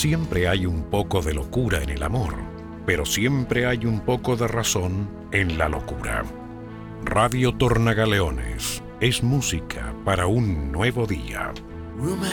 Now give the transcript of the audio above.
Siempre hay un poco de locura en el amor, pero siempre hay un poco de razón en la locura. Radio Tornagaleones es música para un nuevo día. Rumor